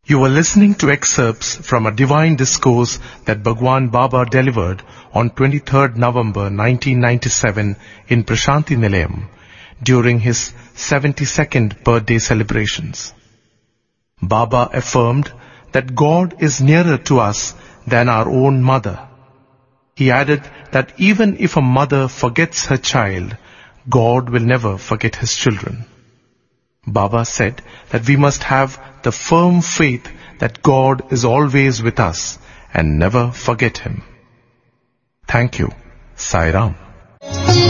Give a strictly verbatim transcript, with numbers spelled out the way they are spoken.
You were listening to excerpts from a divine discourse that Bhagwan Baba delivered on twenty-third November nineteen ninety-seven in Prashanti Nilayam during his seventy-second birthday celebrations. Baba affirmed that God is nearer to us than our own mother. He added that even if a mother forgets her child, God will never forget his children. Baba said that we must have the firm faith that God is always with us and never forget him. Thank you. Sai Ram.